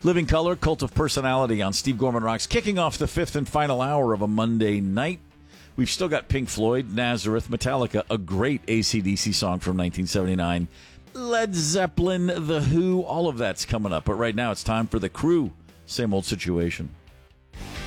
Living Color, Cult of Personality on Steve Gorman Rocks, kicking off the fifth and final hour of a Monday night. We've still got Pink Floyd, Nazareth, Metallica, a great AC/DC song from 1979, Led Zeppelin, The Who, all of that's coming up. But right now it's time for The Crew. Same old situation.